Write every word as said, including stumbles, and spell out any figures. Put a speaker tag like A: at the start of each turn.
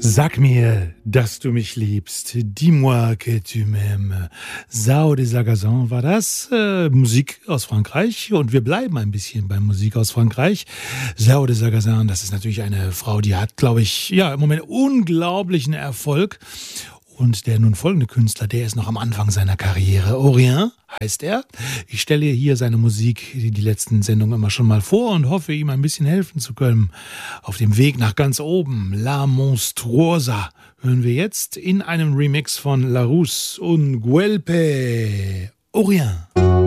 A: Sag mir, dass du mich liebst. Dis-moi que tu m'aimes. Sao de Sagazan war das. Äh, Musik aus Frankreich. Und wir bleiben ein bisschen bei Musik aus Frankreich. Sao de Sagazan, das ist natürlich eine Frau, die hat, glaube ich, ja, im Moment unglaublichen Erfolg. Und der nun folgende Künstler, der ist noch am Anfang seiner Karriere. Orient heißt er. Ich stelle hier seine Musik, die letzten Sendungen immer schon mal vor und hoffe, ihm ein bisschen helfen zu können. Auf dem Weg nach ganz oben, La Monstruosa, hören wir jetzt in einem Remix von La Rousse und Guelpe. Orient.